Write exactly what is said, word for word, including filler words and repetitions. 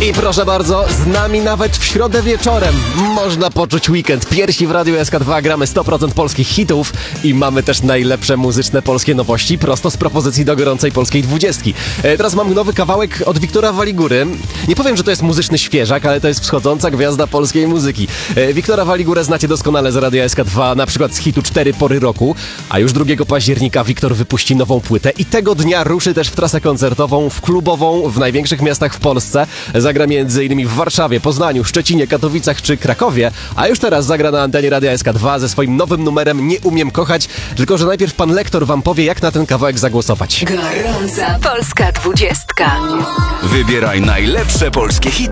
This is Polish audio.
I proszę bardzo, z nami nawet w środę wieczorem można poczuć weekend. Piersi w Radiu S K dwa gramy sto procent polskich hitów i mamy też najlepsze muzyczne polskie nowości prosto z propozycji do gorącej polskiej dwudziestki. E, teraz mam nowy kawałek od Wiktora Waligóry. Nie powiem, że to jest muzyczny świeżak, ale to jest wschodząca gwiazda polskiej muzyki. E, Wiktora Waligórę znacie doskonale z Radia S K dwa, na przykład z hitu Cztery pory roku, a już drugiego października Wiktor wypuści nową płytę i tego dnia ruszy też w trasę koncertową, w klubową w największych miastach w Polsce. Zagra między innymi w Warszawie, Poznaniu, Szczecinie, Katowicach czy Krakowie, a już teraz zagra na antenie Radia S K dwa ze swoim nowym numerem Nie umiem kochać, tylko że najpierw pan lektor wam powie, jak na ten kawałek zagłosować. Gorąca polska dwudziestka. Wybieraj najlepsze polskie hity.